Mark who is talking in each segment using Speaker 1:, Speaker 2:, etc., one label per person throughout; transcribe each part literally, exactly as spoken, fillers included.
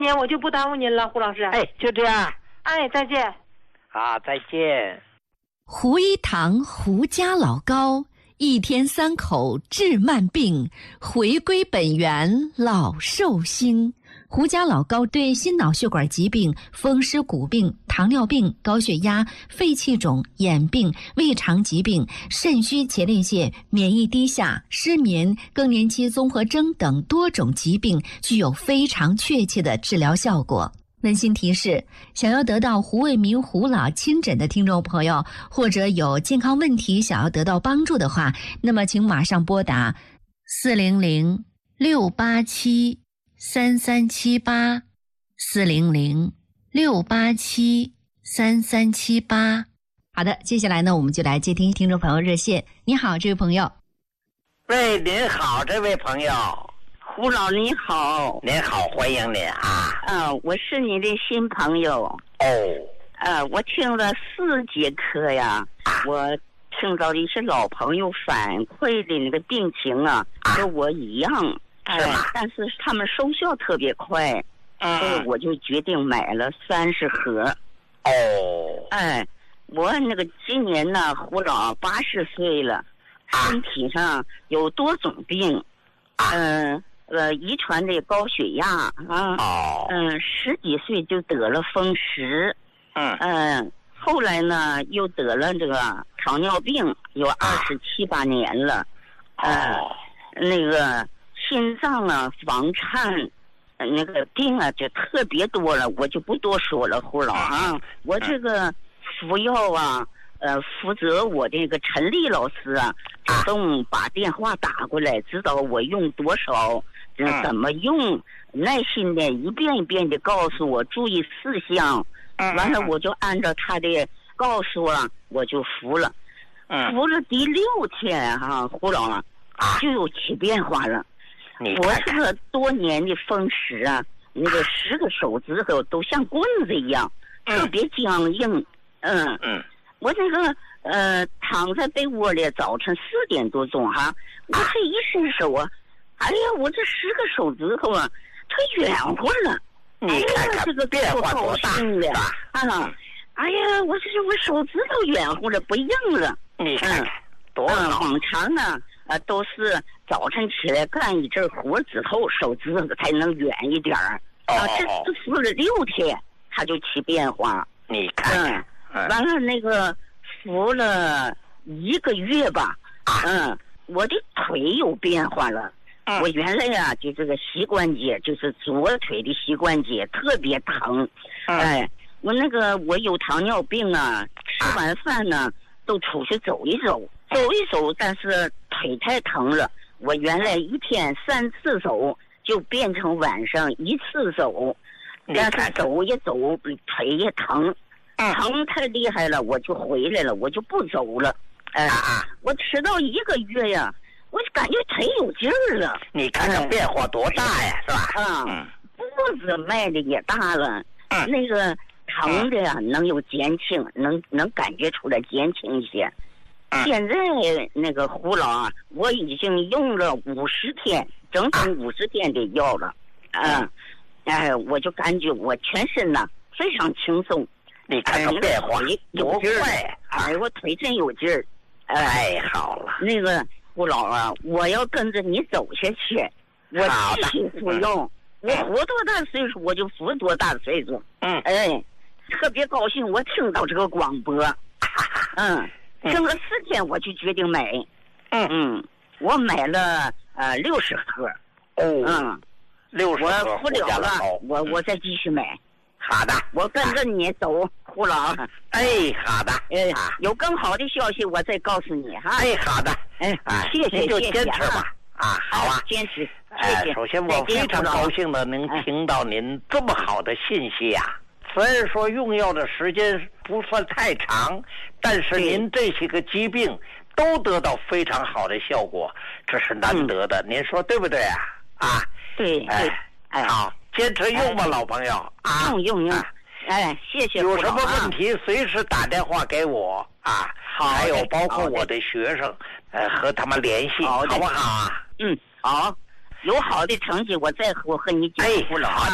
Speaker 1: 天我就不耽误您了，胡老师。
Speaker 2: 哎，就这样。
Speaker 1: 哎，再见。
Speaker 2: 好，再见。
Speaker 3: 胡一堂胡家老高，一天三口治慢病，回归本源老寿星。胡家老高对心脑血管疾病、风湿骨病、糖尿病、高血压、肺气肿、眼病、胃肠疾病、肾虚前列腺、免疫低下、失眠、更年期综合征等多种疾病具有非常确切的治疗效果。温馨提示：想要得到胡卫民胡老亲诊的听众朋友，或者有健康问题想要得到帮助的话，那么请马上拨打四零零六八七三三七八四零零六八七三三七八。好的，接下来呢，我们就来接听听众朋友热线。你好，这位朋友。
Speaker 2: 喂，您好，这位朋友。
Speaker 4: 胡老您好。
Speaker 2: 您好，欢迎您啊。
Speaker 4: 啊，我是你的新朋友。
Speaker 2: 哦。
Speaker 4: 呃，我听了四节课呀，啊、我听到一些老朋友反馈的那个病情啊，啊跟我一样。
Speaker 2: 是吗、呃？
Speaker 4: 但是他们收效特别快，
Speaker 2: 嗯，
Speaker 4: 所以我就决定买了三十盒。
Speaker 2: 哦。
Speaker 4: 哎，我那个今年呢，胡老八十岁了，身体上有多种病，嗯。呃呃，遗传的高血压啊，
Speaker 2: 哦，
Speaker 4: 嗯，十几岁就得了风湿，
Speaker 2: 嗯
Speaker 4: 嗯，后来呢又得了这个糖尿病，有二十七八年了，呃、
Speaker 2: 哦，
Speaker 4: 那个心脏啊、房颤，那个病啊就特别多了，我就不多说了，胡老啊，我这个服药啊。呃，负责我这个陈丽老师啊，主动把电话打过来，知道我用多少，呃、怎么用，耐心的一遍一遍的告诉我注意事项，完了我就按照他的告诉啊，我就服了，服了第六天哈、啊，胡老啊，就有起变化了。我这个多年的风湿啊，那个十个手指头都像棍子一样，特别僵硬，嗯
Speaker 2: 嗯。
Speaker 4: 我这个呃躺在被窝里，早晨四点多钟哈，我这一伸手啊，哎呀，我这十个手指头啊，它圆乎了。
Speaker 2: 你看看、哎、
Speaker 4: 这个
Speaker 2: 变化多大
Speaker 4: 的啊！哎呀，我这我手指头圆乎了，不硬了。
Speaker 2: 你看看、嗯、多好。
Speaker 4: 嗯，往常呢，呃，都是早晨起来干一阵活之后，手指头才能圆一点儿。
Speaker 2: 哦、
Speaker 4: 啊，这这服了六天，它就起变化。
Speaker 2: 你看看。
Speaker 4: 嗯完了，那个服了一个月吧，嗯，我的腿有变化了。
Speaker 2: 嗯、
Speaker 4: 我原来呀、啊，就这个膝关节，就是左腿的膝关节特别疼。
Speaker 2: 嗯、
Speaker 4: 哎，我那个我有糖尿病啊，吃完饭呢都出去走一走，走一走，但是腿太疼了。我原来一天三次走，就变成晚上一次走，但是走也走，腿也疼。疼太厉害了，我就回来了，我就不走了。哎、呃，我吃到一个月呀，我就感觉腿有劲儿了。
Speaker 2: 你看看变化多大呀，是吧？
Speaker 4: 啊，
Speaker 2: 嗯，
Speaker 4: 步子迈的也大了，
Speaker 2: 嗯，
Speaker 4: 那个疼的呀、嗯、能有减轻，能能感觉出来减轻一些。
Speaker 2: 嗯、
Speaker 4: 现在那个胡老啊，我已经用了五十天，整整五十天的药了。嗯，哎，我就感觉我全身呐非常轻松。
Speaker 2: 你看看变化多快
Speaker 4: 啊！哎，我腿真有劲儿，
Speaker 2: 太好了。
Speaker 4: 那个胡老啊，我要跟着你走下去，我继续服用。我活多大岁数，我就服多大的岁数。
Speaker 2: 嗯，
Speaker 4: 哎，特别高兴，我听到这个广播，嗯，听了四天，我就决定买。
Speaker 2: 嗯
Speaker 4: 嗯，我买了呃六十盒。
Speaker 2: 哦，
Speaker 4: 嗯，
Speaker 2: 六十盒，
Speaker 4: 我服了了，我我再继续买。
Speaker 2: 好的，
Speaker 4: 我跟着你走，胡老。
Speaker 2: 哎，好的，
Speaker 4: 哎，有更好的消息我再告诉你哈。
Speaker 2: 哎，好的，
Speaker 4: 哎，谢谢，
Speaker 2: 就坚持吧。啊，好啊，
Speaker 4: 坚持。
Speaker 2: 哎，首先我非常高兴的能听到您这么好的信息啊。虽然说用药的时间不算太长，但是您这些个疾病都得到非常好的效果，这是难得的。您说对不对啊？啊，
Speaker 4: 对，
Speaker 2: 哎，哎，好。坚持用吧，老朋友啊！
Speaker 4: 用用用，哎，谢谢。
Speaker 2: 有什么问题随时打电话给我啊！
Speaker 4: 好，
Speaker 2: 还有包括我的学生，呃，和他们联系，好不好啊？
Speaker 4: 嗯，好，有好的成绩我再和和你讲。
Speaker 2: 哎，
Speaker 4: 胡老
Speaker 2: 好的，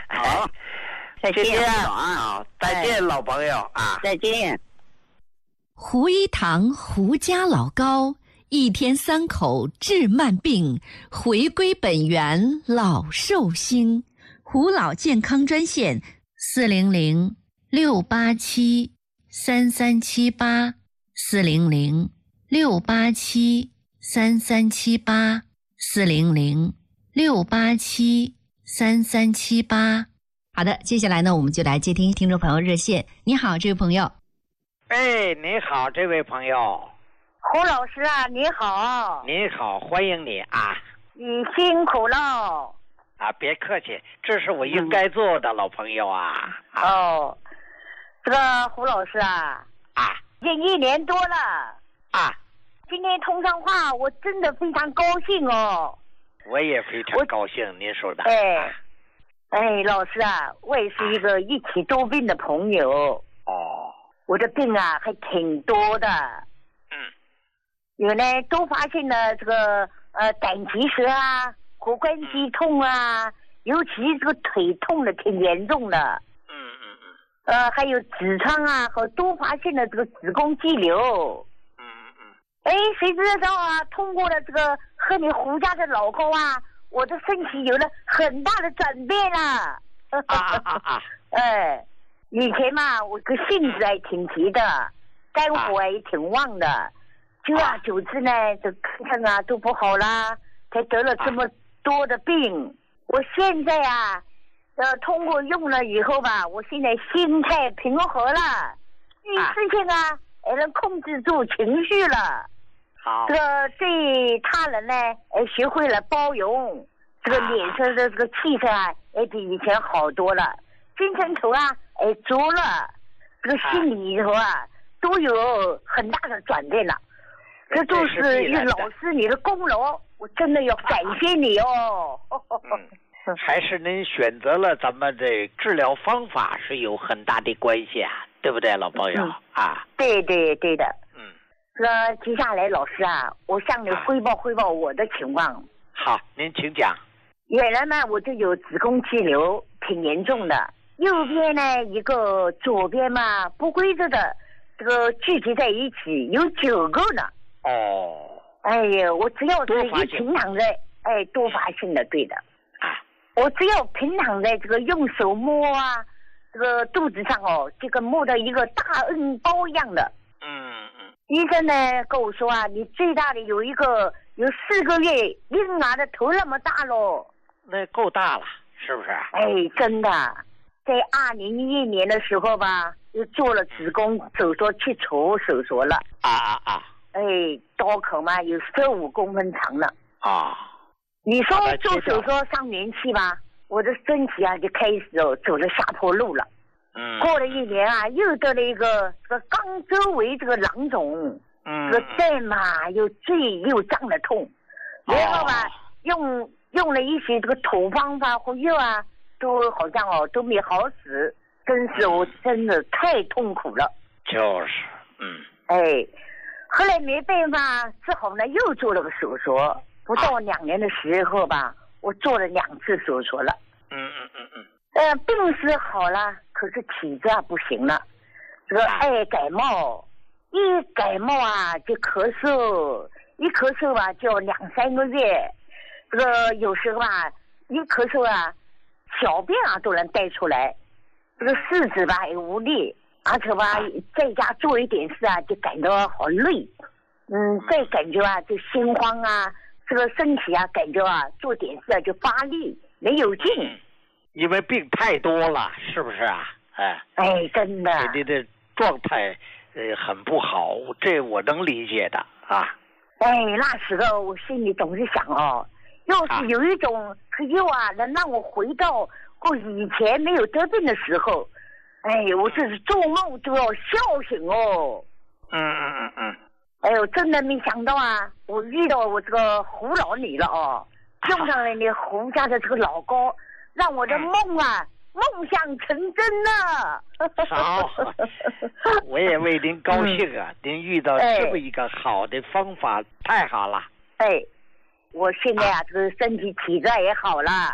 Speaker 4: 好，再
Speaker 2: 今
Speaker 4: 见
Speaker 2: 天
Speaker 4: 啊，
Speaker 2: 啊，再见，老朋友啊，
Speaker 4: 再见。
Speaker 3: 胡一堂胡家老高，一天三口治慢病，回归本源老寿星。胡老健康专线四零零六八七三三七八四零零六八七三三七八四零零六八七三三七八。好的，接下来呢，我们就来接听听众朋友热线。你好，这位朋友。
Speaker 2: 哎，你好，这位朋友。
Speaker 1: 胡老师啊，你好。
Speaker 2: 你好，欢迎你啊。
Speaker 1: 你辛苦了。
Speaker 2: 啊，别客气，这是我应该做的，老朋友啊。
Speaker 1: 嗯、哦，这个胡老师啊，
Speaker 2: 啊，
Speaker 1: 已经一年多了
Speaker 2: 啊。
Speaker 1: 今天通上话，我真的非常高兴哦。
Speaker 2: 我也非常高兴，您说的。
Speaker 1: 哎，
Speaker 2: 啊、
Speaker 1: 哎，老师啊，我也是一个一起多病的朋友。
Speaker 2: 哦。
Speaker 1: 我的病啊，还挺多的。
Speaker 2: 嗯。
Speaker 1: 有呢，都发现了这个呃胆结石啊。骨关节痛啊，尤其这个腿痛的挺严重的。
Speaker 2: 嗯嗯嗯。
Speaker 1: 呃，还有痔疮啊，和都发现了这个子宫肌瘤。
Speaker 2: 嗯嗯。
Speaker 1: 哎，谁知道啊？通过了这个喝你胡家的老高啊，我的身体有了很大的转变了。
Speaker 2: 啊啊啊啊！
Speaker 1: 哎，以前嘛，我个性子还挺急的，肝火也挺旺的，久而久之呢，这看看啊都不好啦，才得了这么多的病。我现在啊，呃，通过用了以后吧，我现在心态平和了，遇事情啊，也能控制住情绪了。
Speaker 2: 好，
Speaker 1: 这个对他人呢，哎，学会了包容，这个脸色的这个气色啊，也比以前好多了，精神头啊，哎，足了，这个心里头啊，都有很大的转变了。这都是一老师你的功劳，我真的要感谢你哦。
Speaker 2: 嗯，还是您选择了咱们这治疗方法是有很大的关系啊，对不对，老朋友、嗯、啊？
Speaker 1: 对对对的。
Speaker 2: 嗯，
Speaker 1: 那接下来老师啊，我向你汇报汇报我的情况。啊、
Speaker 2: 好，您请讲。
Speaker 1: 原来呢，我就有子宫肌瘤，挺严重的。右边呢一个，左边嘛不规则的，这个聚集在一起，有九个呢。
Speaker 2: 哦，
Speaker 1: 哎呀，我只要是一平躺在，哎，多发性的，对的。
Speaker 2: 啊，
Speaker 1: 我只要平躺在这个用手摸啊，这个肚子上哦，就跟摸到一个大恩包一样的。
Speaker 2: 嗯嗯。
Speaker 1: 医生呢跟我说啊，你最大的有一个有四个月婴儿的头那么大咯。
Speaker 2: 那够大了，是不是？
Speaker 1: 哎，真的，在二零一一年的时候吧，又做了子宫手术切除手术了。
Speaker 2: 啊啊啊！
Speaker 1: 哎，刀口嘛有十五公分长了
Speaker 2: 啊！
Speaker 1: 你说做手术上年期吧，我的身体啊就开始哦走了下坡路了。
Speaker 2: 嗯。过
Speaker 1: 了一年啊，又得了一个这个肛周围这个囊肿，
Speaker 2: 嗯，
Speaker 1: 这个带嘛又坠又胀的痛，然后吧、哦、用用了一些这个土方法或药啊，都好像哦都没好使，真是我真的太痛苦了。
Speaker 2: 就是，嗯。
Speaker 1: 哎。后来没办法，只好呢又做了个手术，不到两年的时候吧，我做了两次手术了。
Speaker 2: 嗯嗯嗯嗯。
Speaker 1: 呃，病是好了，可是体质啊不行了，这个爱感冒，一感冒啊就咳嗽，一咳嗽吧就两三个月，这个有时候吧一咳嗽啊，小便啊都能带出来，这个四肢吧也无力。而且吧，在家做一点事啊，就感到好累，嗯，再感觉啊，就心慌啊，这个身体啊，感觉啊，做点事啊就发力，没有劲。
Speaker 2: 因为病太多了，是不是啊？哎，
Speaker 1: 哎，真的。
Speaker 2: 你的状态呃很不好，这我能理解的啊。
Speaker 1: 哎，那时候我心里总是想哦，要是有一种药啊，能让我回到过以前没有得病的时候。哎，我这是做梦都要笑醒哦。
Speaker 2: 嗯嗯嗯嗯。
Speaker 1: 哎呦，真的没想到啊，我遇到我这个胡老你了哦，用上了你胡家的这个老高，让我的梦啊、嗯、梦想成真了。
Speaker 2: 好，我也为您高兴啊！嗯、您遇到这么一个好的方法，哎、太好了。
Speaker 1: 哎，我现在啊，这个身体体质也好了。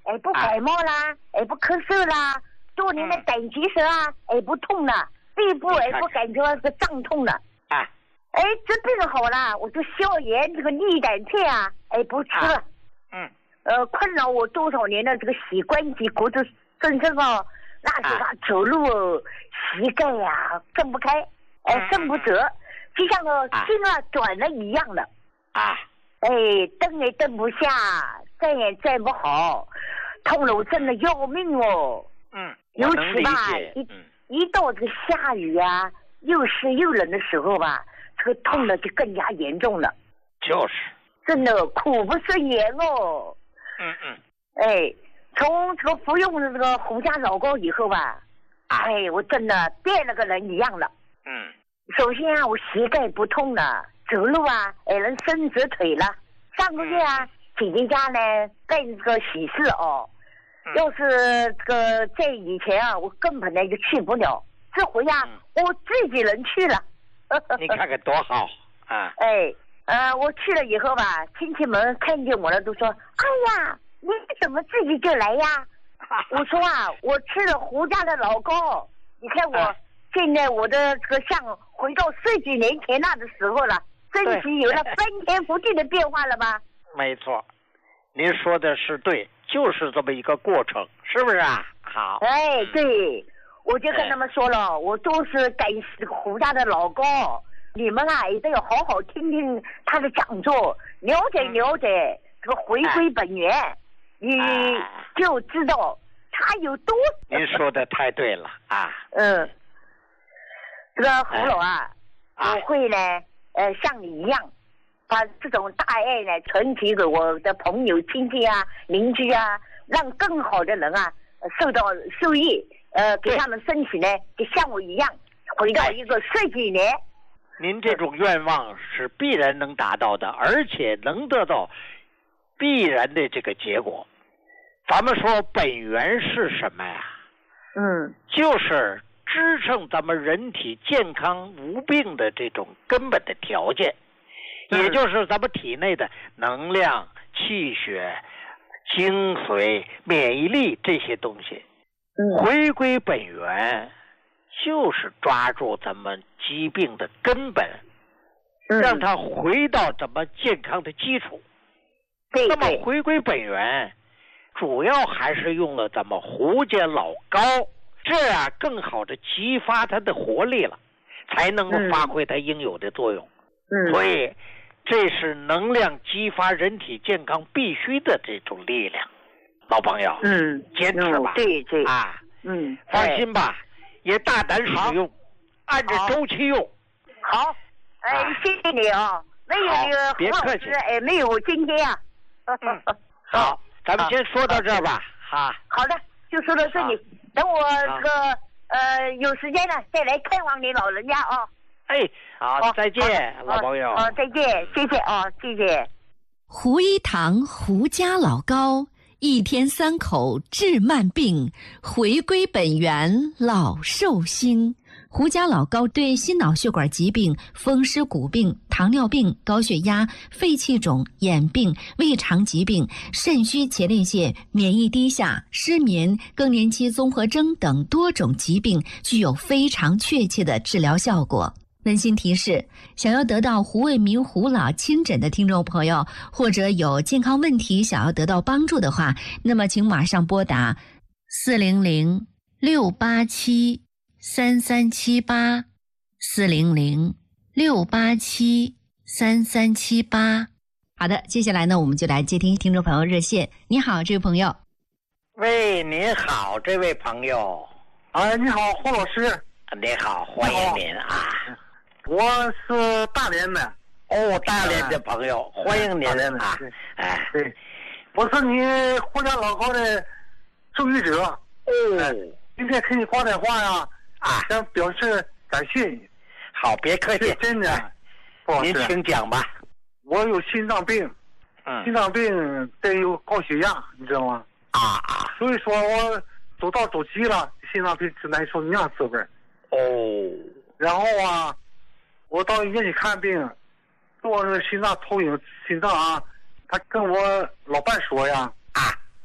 Speaker 1: 哎不感冒啦，哎不咳嗽啦，多年的胆结石啊，哎不痛了，背部哎不感觉是胀痛了。
Speaker 2: 啊，
Speaker 1: 哎这病好了，我这消炎这个利胆片啊，哎不吃了。
Speaker 2: 嗯。
Speaker 1: 呃，困扰我多少年的这个膝关节骨质增生哦，那是他走路哦，膝盖呀正不开，哎正不直，就像个筋啊短了一样的。
Speaker 2: 啊。
Speaker 1: 哎，蹬也蹬不下，站也站不好，痛了我真的要命哦。
Speaker 2: 嗯。
Speaker 1: 尤其吧，一、嗯、一到这个下雨啊，又湿又冷的时候吧，这个痛的就更加严重了。
Speaker 2: 就是。
Speaker 1: 真的苦不胜言哦。
Speaker 2: 嗯嗯，
Speaker 1: 哎，从这个服用了这个胡家老膏以后吧，哎，我真的变了个人一样了。
Speaker 2: 嗯，
Speaker 1: 首先啊，我膝盖不痛了，走路啊，哎，能伸直腿了。上个月啊，姐姐家呢办这个喜事哦，嗯、要是这个在以前啊，我根本呢就去不了。这回啊，嗯、我自己人去了。
Speaker 2: 你看看多好啊！
Speaker 1: 哎。呃，我去了以后吧，亲戚们看见我了，都说：“哎呀，你怎么自己就来呀？”我说啊，我吃了胡家的老膏，你看我、啊、现在我的这个像回到十几年前那的时候了，身体有了翻天覆地的变化了吧？
Speaker 2: 没错，您说的是对，就是这么一个过程，是不是啊？好。
Speaker 1: 哎，对，我就跟他们说了，哎、我都是感谢胡家的老膏。你们啊，一定要好好听听他的讲座，了解了解这个回归本源，哎、你就知道他有多。
Speaker 2: 您说的太对了啊！
Speaker 1: 嗯，这个胡老啊，哎、我会呢，呃，像你一样，把这种大爱呢传递给我的朋友、亲戚啊、邻居啊，让更好的人啊受到受益，呃，给他们身体呢，就像我一样，回到一个十几年。哎
Speaker 2: 您这种愿望是必然能达到的，而且能得到必然的这个结果。咱们说本源是什么呀？
Speaker 1: 嗯，
Speaker 2: 就是支撑咱们人体健康无病的这种根本的条件，嗯、也就是咱们体内的能量、气血、精髓、免疫力这些东西。
Speaker 1: 嗯，
Speaker 2: 回归本源。就是抓住咱们疾病的根本，
Speaker 1: 嗯、
Speaker 2: 让它回到咱们健康的基础。
Speaker 1: 对
Speaker 2: 那么回归本源，主要还是用了咱们胡家老膏，这样更好的激发它的活力了，才能够发挥它应有的作用。
Speaker 1: 嗯，
Speaker 2: 所以这是能量激发人体健康必须的这种力量。老朋友，
Speaker 1: 嗯，
Speaker 2: 坚持吧。
Speaker 1: 嗯、对对
Speaker 2: 啊，
Speaker 1: 嗯，
Speaker 2: 放心吧。也大胆使用，按照周期用。
Speaker 1: 好，哎，啊、谢谢你啊！没有你
Speaker 2: 别客气，
Speaker 1: 哎，没有我今天啊。
Speaker 2: 嗯、好，咱们先说到这儿吧。哈。
Speaker 1: 好的，就说到这里。等我这个呃有时间了再来看望你老人家啊。
Speaker 2: 哎，好，再见，老朋友。
Speaker 1: 啊，再见，谢谢啊，谢谢。
Speaker 3: 胡一堂胡家老膏。一天三口治慢病，回归本源老寿星。胡家老膏对心脑血管疾病、风湿骨病、糖尿病、高血压、肺气肿、眼病、胃肠疾病、肾虚前列腺、免疫低下、失眠、更年期综合征等多种疾病具有非常确切的治疗效果。温馨提示：想要得到胡卫民胡老亲诊的听众朋友，或者有健康问题想要得到帮助的话，那么请马上拨打四零零六八七三三七八四零零六八七三三七八。好的，接下来呢，我们就来接听听众朋友热线。你好，这位朋友。
Speaker 2: 喂，您好，这位朋友。
Speaker 5: 啊，你好，胡老师。
Speaker 2: 你好，欢迎您啊。
Speaker 5: 我是大连的。
Speaker 2: 哦，大连的朋友，嗯、欢迎您啊！
Speaker 5: 哎，对，我是你胡家老膏的受益者。
Speaker 2: 哦，
Speaker 5: 哎、今天给你挂电话呀，
Speaker 2: 啊，
Speaker 5: 想表示感谢你。
Speaker 2: 好，别客气，
Speaker 5: 真的。
Speaker 2: 哎、您请讲吧。
Speaker 5: 我有心脏病，
Speaker 2: 嗯，
Speaker 5: 心脏病再有高血压，你知道吗？
Speaker 2: 啊啊！
Speaker 5: 所以说我走到走急了，心脏病是难受那样滋味。
Speaker 2: 哦，
Speaker 5: 然后啊。我到医院去看病，做那个心脏投影，心脏啊，他跟我老伴说呀，
Speaker 2: 啊，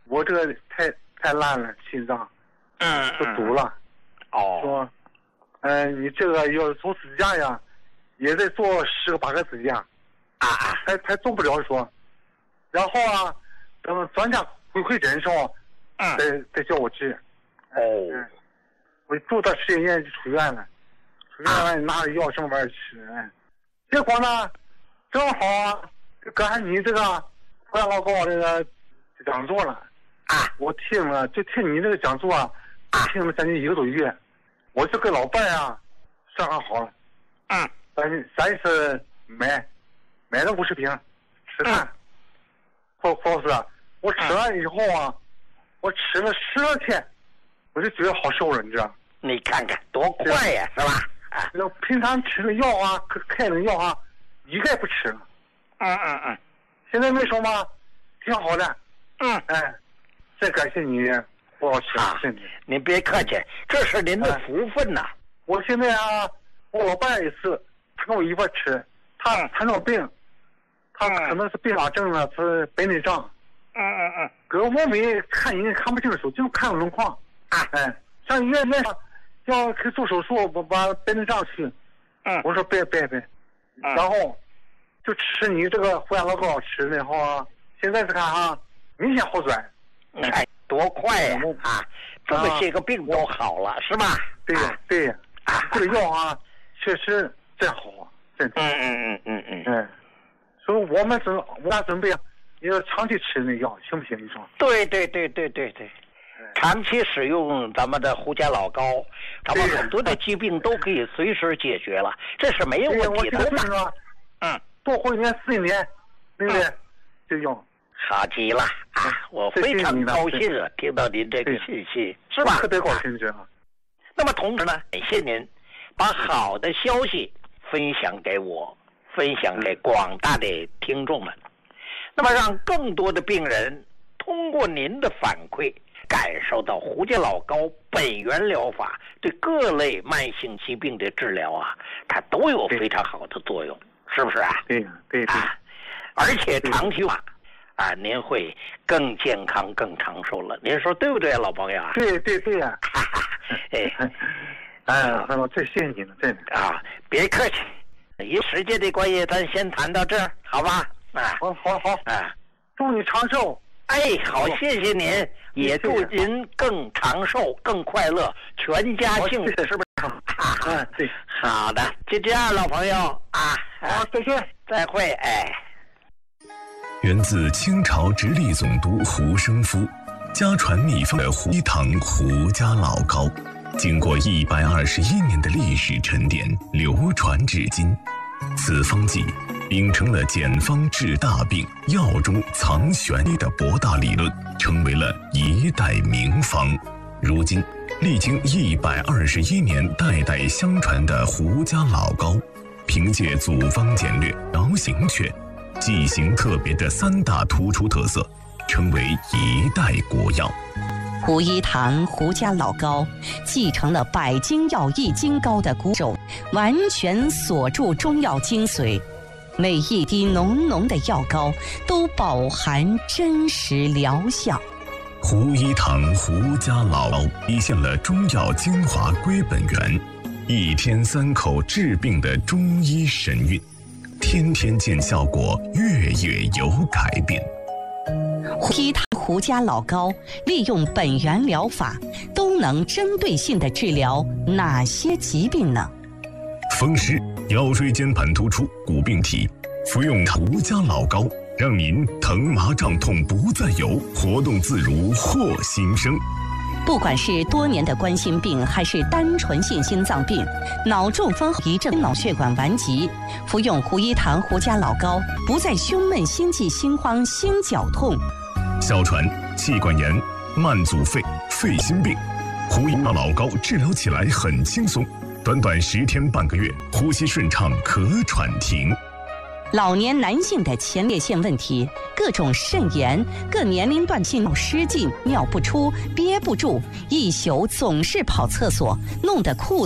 Speaker 5: 我这个太太烂了，心脏，
Speaker 2: 嗯，
Speaker 5: 都堵了。
Speaker 2: 哦。
Speaker 5: 说，嗯、呃，你这个要做支架呀，也得做十个八个支架。
Speaker 2: 啊啊。
Speaker 5: 还还做不了说，然后啊，等专家回馈诊的时候，
Speaker 2: 嗯，
Speaker 5: 再再叫我治。
Speaker 2: 哦。
Speaker 5: 嗯，我住到十几天就出院了，出院完拿着药什么玩意儿吃，哎，结果呢，正好啊，赶上你这个胡家老高这个讲座了
Speaker 2: 啊，
Speaker 5: 我听了就听你这个讲座啊，听了将近一个多月，我就跟老伴啊商量好了，
Speaker 2: 嗯，
Speaker 5: 咱咱是买买了五十瓶吃饭，胡胡老师，我吃完以后啊，我吃了十二天，我就觉得好受了，你知道？
Speaker 2: 你看看多快呀，是吧？
Speaker 5: 啊，那平常吃的药啊，开的药啊，一概不吃了。
Speaker 2: 嗯嗯嗯。
Speaker 5: 现在没说嘛，挺好的。
Speaker 2: 嗯。
Speaker 5: 哎，再感谢你，胡老师啊，
Speaker 2: 您别客气，这是您的福分呐、
Speaker 5: 哎。我现在啊，我老伴也是，他跟我一块吃，他糖尿病，他可能是并发症了，是白内障。
Speaker 2: 嗯嗯嗯。
Speaker 5: 搁我没看人看不清楚，就看轮廓。
Speaker 2: 啊。
Speaker 5: 哎，上医院院上。要去做手术，我把白内障去。
Speaker 2: 嗯，
Speaker 5: 我说别别别，
Speaker 2: 嗯、
Speaker 5: 然后就吃你这个胡家老高吃的后啊，现在是看啊，明显好转。
Speaker 2: 哎，多快呀！啊，这么些个病都好了，是吧？
Speaker 5: 对呀、啊、对呀、啊，啊，这个药啊，确实真好，真的。
Speaker 2: 嗯嗯嗯嗯嗯。
Speaker 5: 嗯，所以我们准我俩准备要长期吃那药，行不行？你说？
Speaker 2: 对对对对对对。长期使用咱们的胡家老高，咱们很多的疾病都可以随时解决了，这是没有问题的。
Speaker 5: 嗯，多活一年是一年，对不对？就用。
Speaker 2: 好极了啊！我非常高兴啊，听到您这个信息，是吧？
Speaker 5: 特别高兴，这。
Speaker 2: 那么同时呢，感谢您把好的消息分享给我，分享给广大的听众们，那么让更多的病人通过您的反馈，感受到胡家老高本源疗法对各类慢性疾病的治疗啊，它都有非常好的作用，是不是啊？
Speaker 5: 对对对。
Speaker 2: 啊，而且长期化啊，您会更健康、更长寿了。您说对不对啊，老朋友啊？
Speaker 5: 对对对呀、啊！
Speaker 2: 哎，
Speaker 5: 哎，我最谢谢你了，真的
Speaker 2: 啊！别客气，因时间的关系，咱先谈到这儿，好吧？啊，
Speaker 5: 好，好，好
Speaker 2: 啊！
Speaker 5: 祝你长寿。
Speaker 2: 哎，好，谢谢您，也祝您更长寿、更快乐，全家幸福，是不是？
Speaker 5: 嗯，对。
Speaker 2: 好的，就这样，老朋友啊，
Speaker 5: 好，再见，
Speaker 2: 再会，哎。
Speaker 6: 源自清朝直隶总督胡生夫家传秘方的胡一堂胡家老高，经过一百二十一年的历史沉淀，流传至今。此方剂秉承了简方治大病、药中藏玄机的博大理论，成为了一代名方。如今，历经一百二十一年代代相传的胡家老高，凭借组方简略、疗行确、剂型特别的三大突出特色，成为一代国药。
Speaker 7: 胡一堂胡家老高继承了百金药易筋膏的古手，完全锁住中药精髓，每一滴浓浓的药膏都饱含真实疗效。
Speaker 6: 胡一堂胡家老高体现了中药精华归本源，一天三口治病的中医神韵，天天见效果，月月有改变。
Speaker 7: 胡一堂胡家老高利用本源疗法，都能针对性地治疗哪些疾病呢？
Speaker 6: 风湿、腰椎间盘突出、骨病体，服用胡家老高，让您疼麻胀痛不再有，活动自如获新生。
Speaker 7: 不管是多年的冠心病，还是单纯性心脏病、脑中风、一症脑血管顽疾，服用胡一堂胡家老高，不再胸闷、心悸、心慌、心绞痛。
Speaker 6: 哮喘、气管炎、慢阻肺、肺心病，胡一堂老高治疗起来很轻松，短短十天半个月，呼吸顺畅，咳喘停。
Speaker 7: 老年男性的前列腺问题，各种肾炎，各年龄段性尿失禁、尿不出、憋不住，一宿总是跑厕所，弄得裤